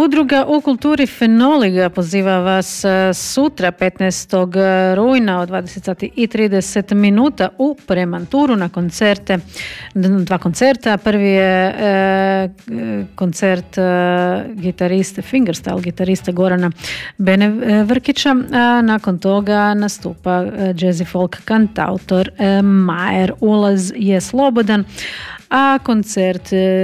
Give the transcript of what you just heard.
Udruga u kulturi Fenoliga poziva vas sutra 15. rujna od 20:30 u Premanturu na koncerte. Dva koncerta. Prvi je koncert gitariste, fingerstyle gitariste Gorana Bene Vrkića, a nakon toga nastupa jazzy folk kantautor Majer. Ulaz je slobodan, a koncert